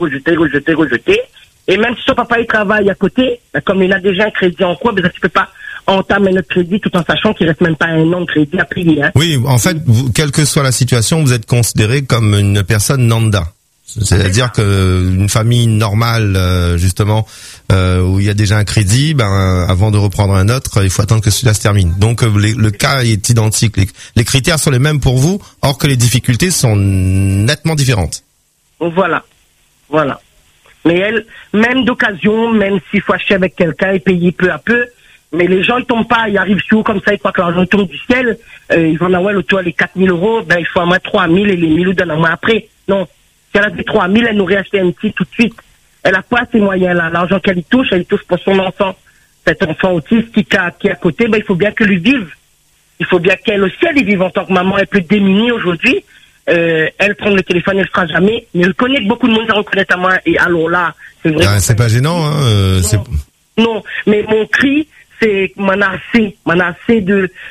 Et même si son papa il travaille à côté, comme il a déjà un crédit en cours, tu peux pas entamer notre crédit tout en sachant qu'il reste même pas 1 an de crédit à payer. Oui, en fait, quelle que soit la situation, vous êtes considéré comme une personne lambda. C'est-à-dire que une famille normale, justement, où il y a déjà un crédit, avant de reprendre un autre, il faut attendre que celui-là se termine. Donc le cas est identique. Les critères sont les mêmes pour vous, or que les difficultés sont nettement différentes. Voilà. Mais elle, même d'occasion, même s'il faut acheter avec quelqu'un et payer peu à peu, mais les gens ne tombent pas, ils arrivent sur comme ça, ils croient que l'argent tombe du ciel, ils vont avoir le toit les 4 000 €, il faut à moins 3 000 et les 1 000 donnent à moins après. Non. Si elle a fait 3 000, elle nous réachetait un petit tout de suite. Elle a pas ces moyens-là. L'argent qu'elle y touche, elle y touche pour son enfant. Cet enfant autiste qui est à côté, il faut bien qu'elle lui vive. Il faut bien qu'elle aussi, elle y vive en tant que maman. Elle peut démunie aujourd'hui. Elle prend le téléphone, elle le fera jamais. Mais elle connaît que beaucoup de monde à reconnaître à moi. Et alors là, c'est vrai. C'est pas gênant, hein. Non, mais mon cri, c'est m'en a assez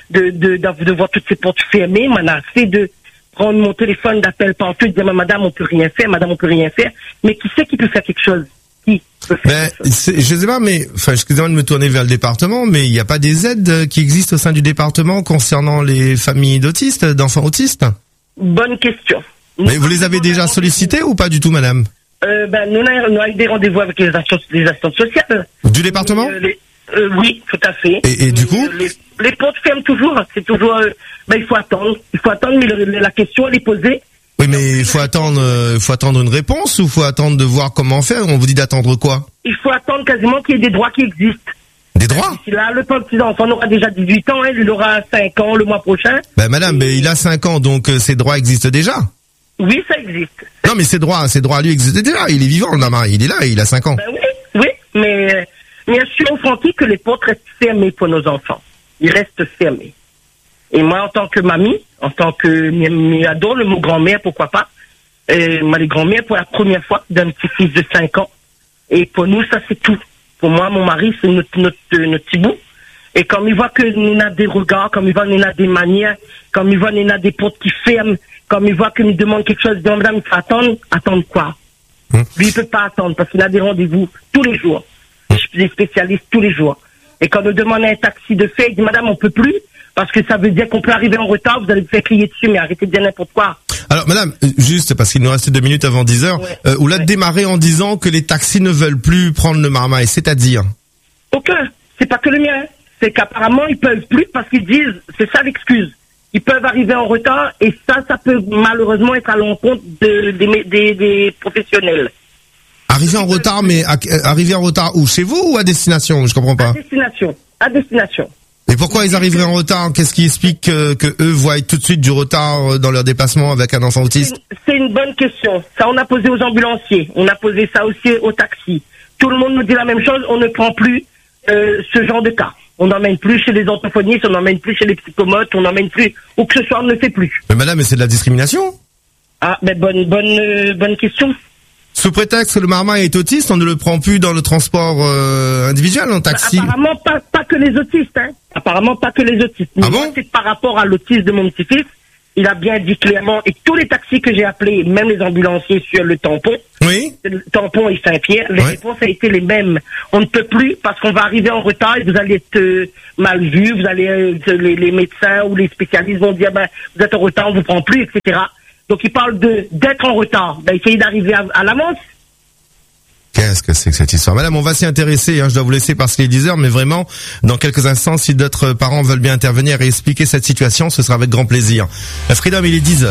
de voir toutes ces portes fermées, m'en a assez de prendre mon téléphone d'appel partout et dire madame on peut rien faire, mais qui c'est qui peut faire quelque chose? Qui peut faire quelque chose? Je sais pas, mais excusez-moi de me tourner vers le département, mais il n'y a pas des aides qui existent au sein du département concernant les familles d'autistes, d'enfants autistes? Bonne question. Mais vous les avez déjà sollicités ou pas du tout, madame? Nous avons des rendez-vous avec les assistantes sociales. Du département? Oui, tout à fait. Et du coup? Les portes ferment toujours. C'est toujours. Il faut attendre. Mais la question elle est posée. Oui, mais il faut attendre une réponse ou faut attendre de voir comment faire? On vous dit d'attendre quoi? Il faut attendre quasiment qu'il y ait des droits qui existent. Des droits? Là, le petit enfant aura déjà 18 ans, il aura 5 ans le mois prochain. Madame, mais il a 5 ans, donc ces droits existent déjà. Oui, ça existe. Non, mais ces droits à lui existent déjà. Il est vivant, le maman. Il est là, il a 5 ans. Oui, mais bien sûr, Francky, que les portes restent fermées pour nos enfants. Ils restent fermés. Et moi, en tant que mamie, en tant que mes ados, le mot grand-mère, pourquoi pas, moi, les grand-mères, pour la première fois, d'un petit-fils de 5 ans. Et pour nous, ça, c'est tout. Pour moi, mon mari, c'est notre petit bout. Et comme il voit que nous avons des regards, comme il voit que nous avons des manières, comme il voit que nous avons des portes qui ferment, comme il voit que nous demande quelque chose, il dit, madame, il faut attendre. Attendre quoi? Lui, il peut pas attendre parce qu'il a des rendez-vous tous les jours. Des spécialistes tous les jours. Et quand nous demande un taxi de fait, il dit, madame, on peut plus parce que ça veut dire qu'on peut arriver en retard, vous allez vous faire crier dessus, mais arrêtez de dire n'importe quoi. Alors, madame, juste parce qu'il nous reste 2 minutes avant 10h, vous l'avez démarré en disant que les taxis ne veulent plus prendre le marmaille, c'est-à-dire? Aucun. C'est pas que le mien. C'est qu'apparemment, ils peuvent plus parce qu'ils disent, c'est ça l'excuse. Ils peuvent arriver en retard et ça peut malheureusement être à l'encontre des professionnels. Arriver en retard, mais arriver en retard où? Chez vous ou à destination? Je comprends pas. À destination. Et pourquoi ils arriveraient en retard? Qu'est-ce qui explique que eux voient tout de suite du retard dans leur déplacement avec un enfant autiste? C'est une bonne question. Ça, on a posé aux ambulanciers. On a posé ça aussi aux taxis. Tout le monde nous dit la même chose. On ne prend plus ce genre de cas. On n'emmène plus chez les orthophonistes, on n'emmène plus chez les psychomotes, on n'emmène plus où que ce soit, on ne le fait plus. Mais madame, mais c'est de la discrimination? Ah, mais bonne question. Sous prétexte que le maman est autiste, on ne le prend plus dans le transport individuel, en taxi. Apparemment pas que les autistes, hein. Apparemment pas que les autistes. Ah bon? C'est par rapport à l'autisme de mon petit-fils. Il a bien dit clairement, et tous les taxis que j'ai appelés, même les ambulanciers sur le tampon, le tampon et Saint-Pierre, les réponses ont été les mêmes. On ne peut plus parce qu'on va arriver en retard et vous allez être mal vu, vous allez les médecins ou les spécialistes vont dire vous êtes en retard, on vous prend plus, etc. Donc il parle d'être en retard, essayez d'arriver à l'avance. Qu'est-ce que c'est que cette histoire? Madame, on va s'y intéresser, je dois vous laisser parce qu'il est 10h, mais vraiment, dans quelques instants, si d'autres parents veulent bien intervenir et expliquer cette situation, ce sera avec grand plaisir. Freedom, il est 10h.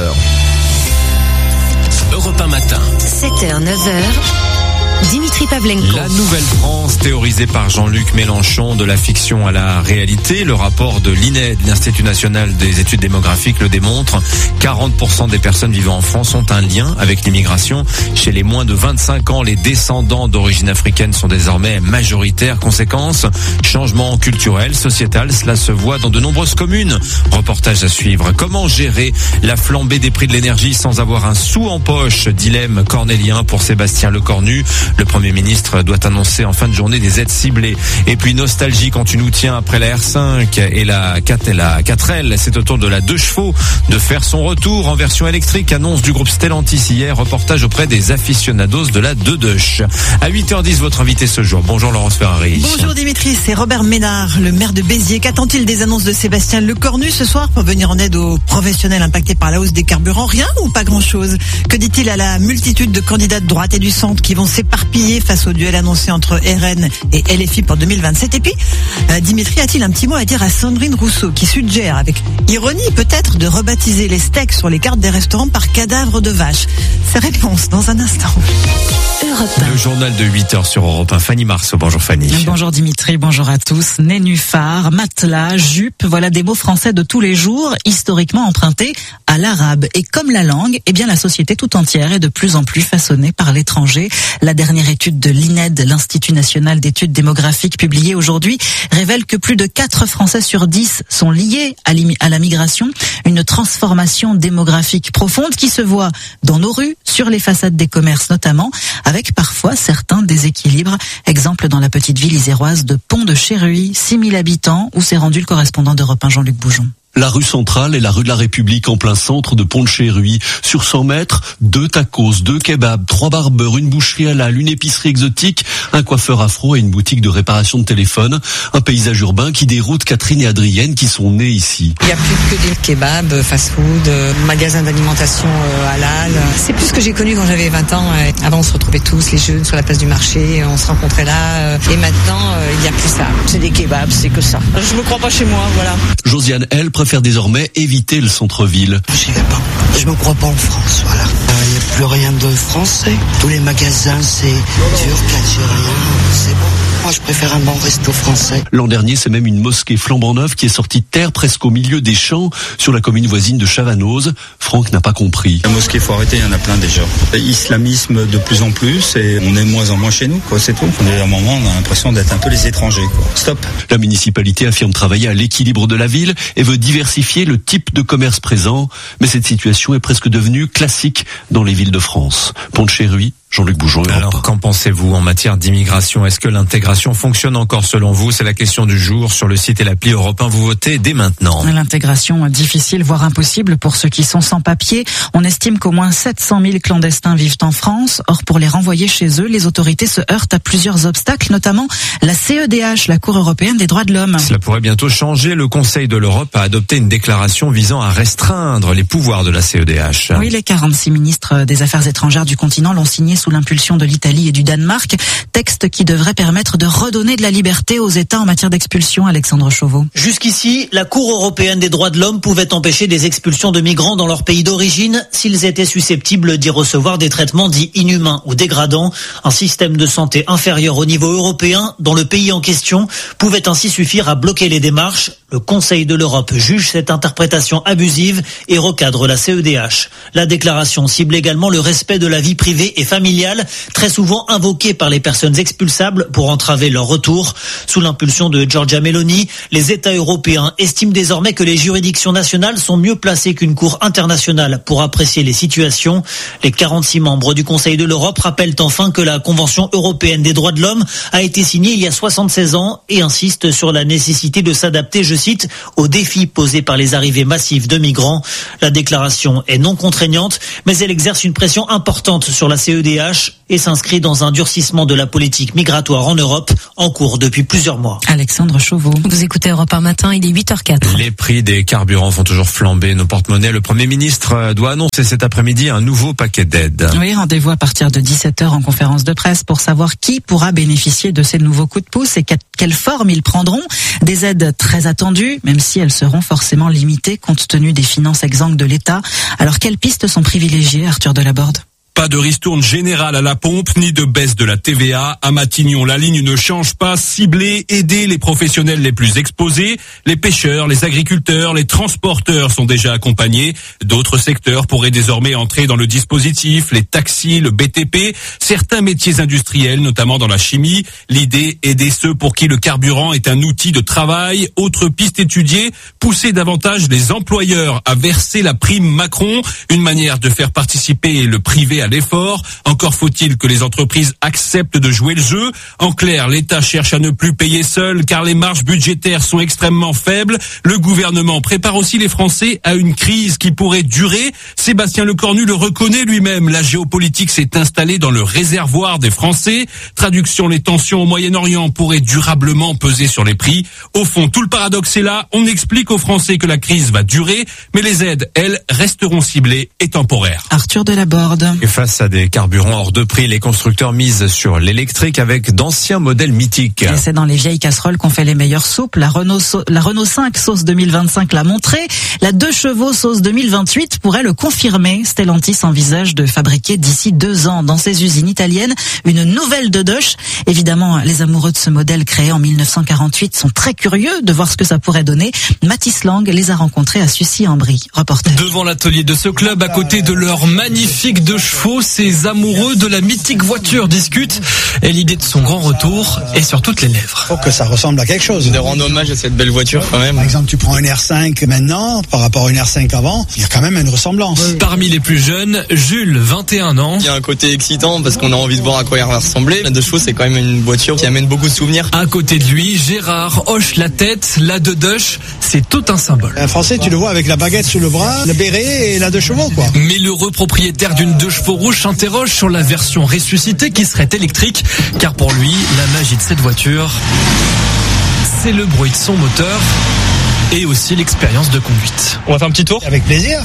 Europe 1 matin. 7h, 9h. Dimitri Pavlenko. La Nouvelle-France, théorisée par Jean-Luc Mélenchon, de la fiction à la réalité. Le rapport de l'INED, l'Institut National des Études Démographiques, le démontre. 40% des personnes vivant en France ont un lien avec l'immigration. Chez les moins de 25 ans, les descendants d'origine africaine sont désormais majoritaires. Conséquence, changement culturel, sociétal, cela se voit dans de nombreuses communes. Reportage à suivre. Comment gérer la flambée des prix de l'énergie sans avoir un sou en poche? Dilemme cornélien pour Sébastien Lecornu. Le Premier ministre doit annoncer en fin de journée des aides ciblées. Et puis nostalgie quand tu nous tiens après la R5 et la 4L. C'est au tour de la 2 chevaux de faire son retour en version électrique. Annonce du groupe Stellantis hier. Reportage auprès des aficionados de la 2-2. À 8h10, votre invité ce jour. Bonjour Laurence Ferrari. Bonjour Dimitri, c'est Robert Ménard, le maire de Béziers. Qu'attend-il des annonces de Sébastien Lecornu ce soir pour venir en aide aux professionnels impactés par la hausse des carburants? Rien ou pas grand-chose? Que dit-il à la multitude de candidats de droite et du centre qui vont s'éparpiller face au duel annoncé entre RN et LFI pour 2027? Et puis, Dimitri a-t-il un petit mot à dire à Sandrine Rousseau qui suggère, avec ironie peut-être, de rebaptiser les steaks sur les cartes des restaurants par cadavre de vache? Ses réponses dans un instant. Le journal de 8h sur Europe 1. Fanny Marceau. Bonjour Fanny. Bonjour Dimitri, bonjour à tous. Nénuphar, matelas, jupe, voilà des mots français de tous les jours, historiquement empruntés à l'arabe. Et comme la langue, eh bien la société tout entière est de plus en plus façonnée par l'étranger. La dernière étude de l'INED, l'Institut National d'Études Démographiques, publiée aujourd'hui, révèle que plus de 4 Français sur 10 sont liés à la migration. Une transformation démographique profonde qui se voit dans nos rues, sur les façades des commerces notamment, avec parfois certains déséquilibres. Exemple dans la petite ville iséroise de Pont-de-Chéruy, 6000 habitants, où s'est rendu le correspondant d'Europe 1, Jean-Luc Boujon. La rue centrale est la rue de la République en plein centre de Pont-de-Chéruy. Sur 100 mètres, 2 tacos, 2 kebabs, 3 barbeurs, une boucherie halal, une épicerie exotique, un coiffeur afro et une boutique de réparation de téléphone. Un paysage urbain qui déroute Catherine et Adrienne qui sont nées ici. Il n'y a plus que des kebabs, fast-food, magasins d'alimentation halal. C'est plus ce que j'ai connu quand j'avais 20 ans. Avant, on se retrouvait tous, les jeunes, sur la place du marché, on se rencontrait là. Et maintenant, il n'y a plus ça. C'est des kebabs, c'est que ça. Je me crois pas chez moi, voilà. Josiane, elle, préfère désormais éviter le centre-ville. J'y vais pas. Je me crois pas en France, voilà. Il n'y a plus rien de français. Tous les magasins, c'est turc, algérien, c'est bon. Moi, je préfère un bon resto français. L'an dernier, c'est même une mosquée flambant neuve qui est sortie de terre presque au milieu des champs sur la commune voisine de Chavanoz. Franck n'a pas compris. La mosquée, faut arrêter, il y en a plein déjà. Islamisme de plus en plus et on est de moins en moins chez nous, quoi, c'est tout. À un moment, on a l'impression d'être un peu les étrangers, quoi. Stop. La municipalité affirme travailler à l'équilibre de la ville et veut diversifier le type de commerce présent. Mais cette situation est presque devenue classique dans les villes de France. Pont-de-Chéruy, Jean-Luc Boujon. Alors, qu'en pensez-vous en matière d'immigration? Est-ce que l'intégration fonctionne encore selon vous? C'est la question du jour. Sur le site et l'appli Europe 1, vous votez dès maintenant. L'intégration difficile, voire impossible pour ceux qui sont sans papier. On estime qu'au moins 700 000 clandestins vivent en France. Or, pour les renvoyer chez eux, les autorités se heurtent à plusieurs obstacles, notamment la CEDH, la Cour européenne des droits de l'homme. Cela pourrait bientôt changer. Le Conseil de l'Europe a adopté une déclaration visant à restreindre les pouvoirs de la CEDH. Oui, les 46 ministres des Affaires étrangères du continent l'ont signé sous l'impulsion de l'Italie et du Danemark. Texte qui devrait permettre de redonner de la liberté aux États en matière d'expulsion. Alexandre Chauveau. Jusqu'ici, la Cour européenne des droits de l'homme pouvait empêcher des expulsions de migrants dans leur pays d'origine s'ils étaient susceptibles d'y recevoir des traitements dits inhumains ou dégradants. Un système de santé inférieur au niveau européen dans le pays en question pouvait ainsi suffire à bloquer les démarches. Le Conseil de l'Europe juge cette interprétation abusive et recadre la CEDH. La déclaration cible également le respect de la vie privée et familiale, très souvent invoqué par les personnes expulsables pour entraver leur retour. Sous l'impulsion de Giorgia Meloni, les États européens estiment désormais que les juridictions nationales sont mieux placées qu'une cour internationale pour apprécier les situations. Les 46 membres du Conseil de l'Europe rappellent enfin que la Convention européenne des droits de l'homme a été signée il y a 76 ans et insistent sur la nécessité de s'adapter, je cite, aux défis posés par les arrivées massives de migrants. La déclaration est non contraignante, mais elle exerce une pression importante sur la CEDH et s'inscrit dans un durcissement de la politique migratoire en Europe en cours depuis plusieurs mois. Alexandre Chauveau. Vous écoutez Europe 1 matin, il est 8h04. Les prix des carburants font toujours flamber nos porte-monnaies. Le Premier ministre doit annoncer cet après-midi un nouveau paquet d'aides. Oui, rendez-vous à partir de 17h en conférence de presse pour savoir qui pourra bénéficier de ces nouveaux coups de pouce et quelle forme ils prendront. Des aides très attendues, même si elles seront forcément limitées compte tenu des finances exsangues de l'État. Alors quelles pistes sont privilégiées, Arthur Delaborde ? Pas de ristourne générale à la pompe, ni de baisse de la TVA. À Matignon, la ligne ne change pas. Cibler, aider les professionnels les plus exposés. Les pêcheurs, les agriculteurs, les transporteurs sont déjà accompagnés. D'autres secteurs pourraient désormais entrer dans le dispositif. Les taxis, le BTP, certains métiers industriels, notamment dans la chimie. L'idée, aider ceux pour qui le carburant est un outil de travail. Autre piste étudiée, pousser davantage les employeurs à verser la prime Macron. Une manière de faire participer le privé à l'effort. Encore faut-il que les entreprises acceptent de jouer le jeu. En clair, l'État cherche à ne plus payer seul car les marges budgétaires sont extrêmement faibles. Le gouvernement prépare aussi les Français à une crise qui pourrait durer. Sébastien Lecornu le reconnaît lui-même. La géopolitique s'est installée dans le réservoir des Français. Traduction, les tensions au Moyen-Orient pourraient durablement peser sur les prix. Au fond, tout le paradoxe est là. On explique aux Français que la crise va durer, mais les aides, elles, resteront ciblées et temporaires. Arthur Delaborde. Et face à des carburants hors de prix, les constructeurs misent sur l'électrique avec d'anciens modèles mythiques. Et c'est dans les vieilles casseroles qu'on fait les meilleures soupes. La Renault 5 sauce 2025 l'a montré. La 2 chevaux sauce 2028 pourrait le confirmer. Stellantis envisage de fabriquer d'ici 2 ans dans ses usines italiennes une nouvelle Dodoche. Évidemment, les amoureux de ce modèle créé en 1948 sont très curieux de voir ce que ça pourrait donner. Mathis Lang les a rencontrés à Sucy-en-Brie. Reporter. Devant l'atelier de ce club, à côté de leur magnifique 2 chevaux, ces amoureux de la mythique voiture discutent et l'idée de son grand retour est sur toutes les lèvres. Faut que ça ressemble à quelque chose. De rendre hommage à cette belle voiture quand même. Par exemple, tu prends une R5 maintenant par rapport à une R5 avant, il y a quand même une ressemblance. Parmi les plus jeunes, Jules, 21 ans. Il y a un côté excitant parce qu'on a envie de voir à quoi elle va ressembler. La 2 chevaux, c'est quand même une voiture qui amène beaucoup de souvenirs. À côté de lui, Gérard hoche la tête. La Dodoche, c'est tout un symbole. Un Français, tu le vois avec la baguette sous le bras, le béret et la 2 chevaux, quoi. Mais l'heureux propriétaire d'une 2 chevaux rouge s'interroge sur la version ressuscitée qui serait électrique, car pour lui, la magie de cette voiture, c'est le bruit de son moteur et aussi l'expérience de conduite. On va faire un petit tour ? Avec plaisir.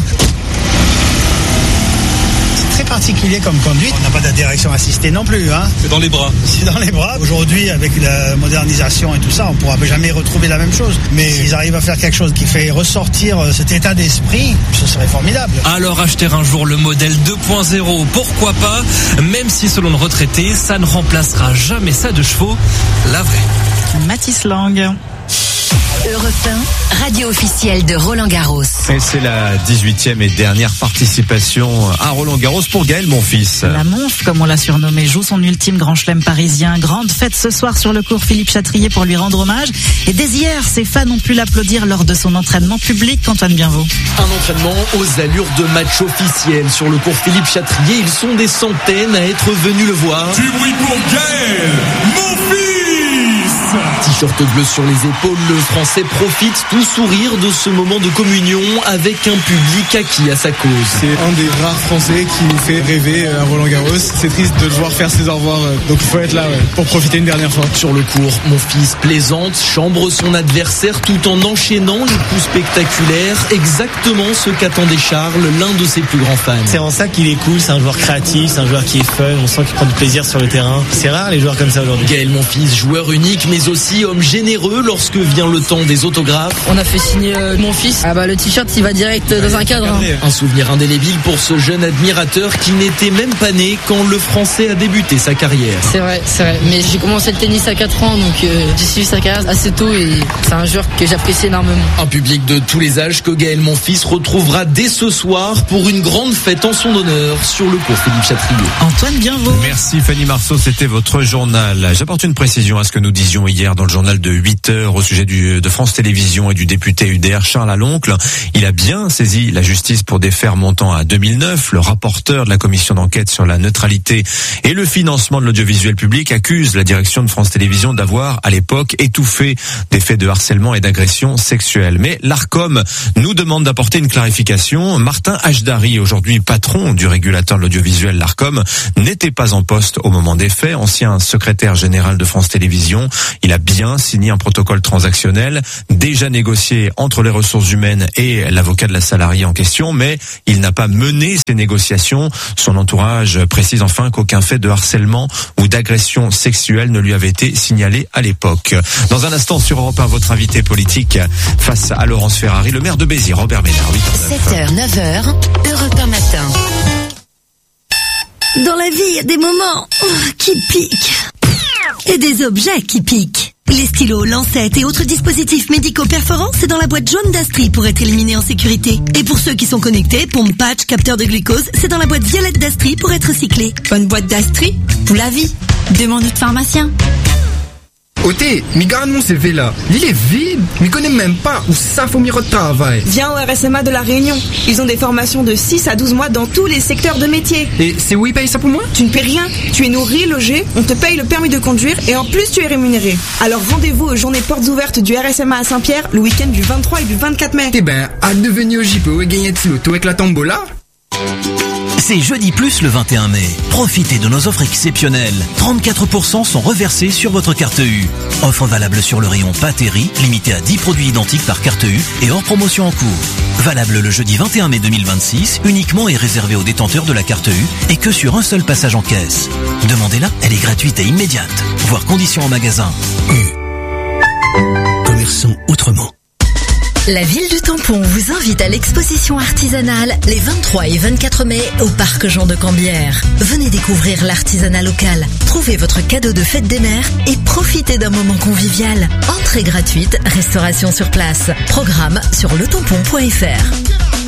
C'est très particulier comme conduite. On n'a pas de direction assistée non plus, hein. C'est dans les bras. C'est dans les bras. Aujourd'hui, avec la modernisation et tout ça, on ne pourra jamais retrouver la même chose. Mais ils arrivent à faire quelque chose qui fait ressortir cet état d'esprit, ce serait formidable. Alors acheter un jour le modèle 2.0, pourquoi pas, même si selon le retraité, ça ne remplacera jamais ça 2 chevaux, la vraie. Mathis Lang. Europe 1, radio officielle de Roland Garros. Et c'est la 18e et dernière participation à Roland Garros pour Gaël Monfils. La Monf, comme on l'a surnommé, joue son ultime grand chelem parisien. Grande fête ce soir sur le court Philippe Chatrier pour lui rendre hommage. Et dès hier, ses fans ont pu l'applaudir lors de son entraînement public. Antoine Bienvaux. Un entraînement aux allures de match officiel sur le court Philippe Chatrier. Ils sont des centaines à être venus le voir. Du bruit pour Gaël Monfils. T-shirt bleu sur les épaules, le Français profite tout sourire de ce moment de communion avec un public acquis à sa cause. C'est un des rares Français qui nous fait rêver à Roland Garros. C'est triste de le voir faire ses au revoir, donc il faut être là pour profiter une dernière fois. Sur le court, Monfils plaisante, chambre son adversaire tout en enchaînant les coups spectaculaires, exactement ce qu'attendait Charles, l'un de ses plus grands fans. C'est en ça qu'il est cool, c'est un joueur créatif, c'est un joueur qui est fun, on sent qu'il prend du plaisir sur le terrain. C'est rare les joueurs comme ça aujourd'hui. Gaël Monfils, joueur unique mais aussi homme généreux lorsque vient le temps des autographes. On a fait signer mon fils. Ah bah le t-shirt il va direct dans un cadre. Un souvenir indélébile pour ce jeune admirateur qui n'était même pas né quand le Français a débuté sa carrière. C'est vrai. Mais j'ai commencé le tennis à 4 ans, donc j'ai suivi sa carrière assez tôt et c'est un joueur que j'apprécie énormément. Un public de tous les âges que Gaël Monfils retrouvera dès ce soir pour une grande fête en son honneur sur le cours Philippe Chatrier. Antoine Bienveau. Merci Fanny Marceau, c'était votre journal. J'apporte une précision à ce que nous disions hier dans le journal de 8h au sujet de France Télévisions et du député UDR Charles Aloncle. Il a bien saisi la justice pour des faits remontant à 2009. Le rapporteur de la commission d'enquête sur la neutralité et le financement de l'audiovisuel public accuse la direction de France Télévisions d'avoir, à l'époque, étouffé des faits de harcèlement et d'agression sexuelle. Mais l'Arcom nous demande d'apporter une clarification. Martin Hajdari, aujourd'hui patron du régulateur de l'audiovisuel, l'Arcom, n'était pas en poste au moment des faits. Ancien secrétaire général de France Télévisions, il a bien signé un protocole transactionnel déjà négocié entre les ressources humaines et l'avocat de la salariée en question, mais il n'a pas mené ces négociations. Son entourage précise enfin qu'aucun fait de harcèlement ou d'agression sexuelle ne lui avait été signalé à l'époque. Dans un instant sur Europe 1, votre invité politique face à Laurence Ferrari, le maire de Béziers, Robert Ménard. 7h, 9h, Europe 1 matin. Dans la vie, il y a des moments qui piquent. Et des objets qui piquent. Les stylos, lancettes et autres dispositifs médicaux perforants, c'est dans la boîte jaune d'Astri pour être éliminé en sécurité. Et pour ceux qui sont connectés, pompe patch, capteur de glucose, c'est dans la boîte violette d'Astri pour être recyclé. Bonne boîte d'Astri pour la vie. Demande de pharmacien. Oté, mais garde mon CV là. Il est vide. Mais connais même pas où ça faut m'y travail. Viens au RSMA de la Réunion. Ils ont des formations de 6 à 12 mois dans tous les secteurs de métier. Et c'est où ils payent ça pour moi? Tu ne paies rien. Tu es nourri, logé, on te paye le permis de conduire et en plus tu es rémunéré. Alors rendez-vous aux journées portes ouvertes du RSMA à Saint-Pierre le week-end du 23 et du 24 mai. Eh ben, hâte de venir au JPO et gagner de l'auto avec la tombola. C'est Jeudi Plus le 21 mai. Profitez de nos offres exceptionnelles. 34% sont reversés sur votre carte U. Offre valable sur le rayon pâtes et riz, limité à 10 produits identiques par carte U et hors promotion en cours. Valable le jeudi 21 mai 2026, uniquement et réservé aux détenteurs de la carte U et que sur un seul passage en caisse. Demandez-la, elle est gratuite et immédiate. Voir conditions en magasin. Commerçons autrement. La ville du Tampon vous invite à l'exposition artisanale les 23 et 24 mai au parc Jean de Cambière. Venez découvrir l'artisanat local, trouvez votre cadeau de fête des mères et profitez d'un moment convivial. Entrée gratuite, restauration sur place. Programme sur letampon.fr.